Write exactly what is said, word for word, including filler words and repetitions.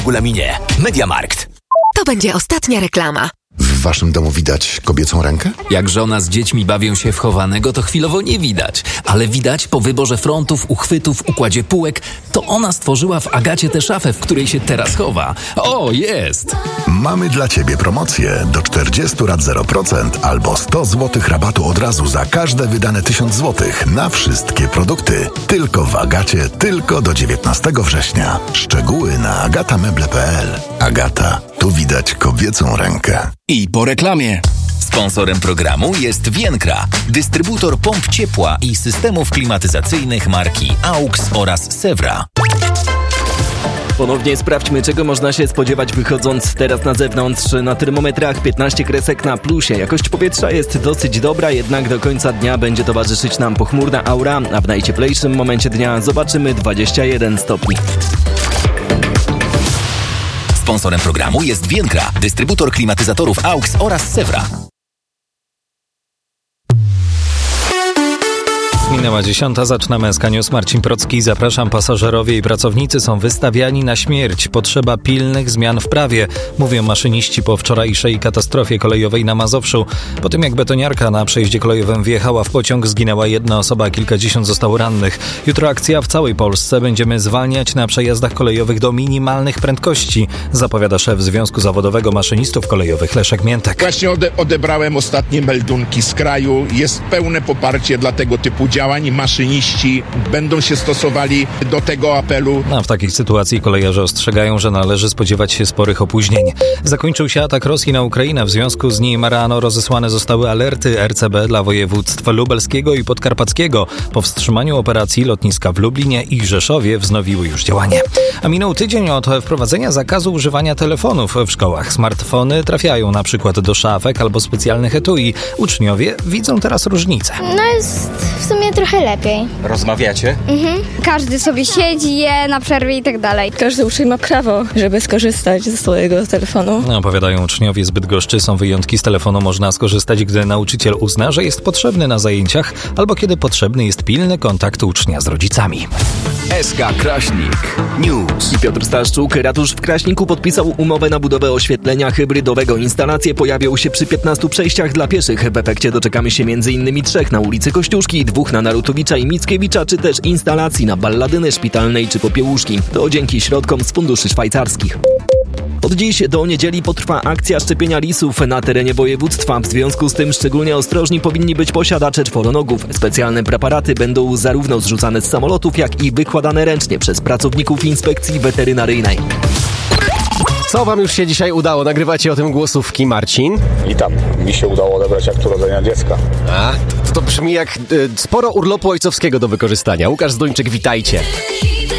W regulaminie MediaMarkt. To będzie ostatnia reklama. W waszym domu widać kobiecą rękę? Jak żona z dziećmi bawią się w chowanego, to chwilowo nie widać. Ale widać po wyborze frontów, uchwytów, układzie półek, to ona stworzyła w Agacie tę szafę, w której się teraz chowa. O, jest! Mamy dla ciebie promocję do czterdzieści lat zero procent albo sto złotych rabatu od razu za każde wydane tysiąc złotych na wszystkie produkty. Tylko w Agacie, tylko do dziewiętnastego września. Szczegóły na agatameble kropka p l. Agata, tu widać kobiecą rękę. I po reklamie. Sponsorem programu jest Vienkra, dystrybutor pomp ciepła i systemów klimatyzacyjnych marki AUX oraz Sewra. Ponownie sprawdźmy, czego można się spodziewać wychodząc teraz na zewnątrz. Na termometrach piętnaście kresek na plusie. Jakość powietrza jest dosyć dobra, jednak do końca dnia będzie towarzyszyć nam pochmurna aura, a w najcieplejszym momencie dnia zobaczymy dwadzieścia jeden stopni. Sponsorem programu jest Vienkra, dystrybutor klimatyzatorów AUX oraz Sewra. Minęła dziesiąta, zaczynamy S K News. Marcin Procki, zapraszam. Pasażerowie i pracownicy są wystawiani na śmierć. Potrzeba pilnych zmian w prawie, mówią maszyniści po wczorajszej katastrofie kolejowej na Mazowszu. Po tym jak betoniarka na przejeździe kolejowym wjechała w pociąg, zginęła jedna osoba, a kilkadziesiąt zostało rannych. Jutro akcja w całej Polsce. Będziemy zwalniać na przejazdach kolejowych do minimalnych prędkości, zapowiada szef Związku Zawodowego Maszynistów Kolejowych Leszek Miętek. Właśnie ode- odebrałem ostatnie meldunki z kraju. Jest pełne poparcie dla tego typu działań. Maszyniści będą się stosowali do tego apelu. A w takiej sytuacji kolejarze ostrzegają, że należy spodziewać się sporych opóźnień. Zakończył się atak Rosji na Ukrainę. W związku z nim rano rozesłane zostały alerty R C B dla województw lubelskiego i podkarpackiego. Po wstrzymaniu operacji lotniska w Lublinie i Rzeszowie wznowiły już działanie. A minął tydzień od wprowadzenia zakazu używania telefonów w szkołach. Smartfony trafiają na przykład do szafek albo specjalnych etui. Uczniowie widzą teraz różnicę. No jest w sumie trochę lepiej. Rozmawiacie? Mhm. Każdy sobie siedzi, je na przerwie i tak dalej. Każdy uczeń ma prawo, żeby skorzystać ze swojego telefonu. No, opowiadają uczniowie z Bydgoszczy. Są wyjątki, z telefonu można skorzystać, gdy nauczyciel uzna, że jest potrzebny na zajęciach albo kiedy potrzebny jest pilny kontakt ucznia z rodzicami. S K Kraśnik News. Piotr Staszczuk, ratusz w Kraśniku podpisał umowę na budowę oświetlenia hybrydowego. Instalacje pojawią się przy piętnastu przejściach dla pieszych. W efekcie doczekamy się m.in. trzech na ulicy Kościuszki, dwóch na Narutowicza i Mickiewicza, czy też instalacji na Balladyny, Szpitalnej czy Popiełuszki. To dzięki środkom z funduszy szwajcarskich. Od dziś do niedzieli potrwa akcja szczepienia lisów na terenie województwa. W związku z tym szczególnie ostrożni powinni być posiadacze czworonogów. Specjalne preparaty będą zarówno zrzucane z samolotów, jak i wykładane ręcznie przez pracowników inspekcji weterynaryjnej. Co wam już się dzisiaj udało? Nagrywacie o tym głosówki, Marcin? I tam mi się udało odebrać akt urodzenia dziecka. A, to, to brzmi jak y, sporo urlopu ojcowskiego do wykorzystania. Łukasz Zduńczyk, witajcie.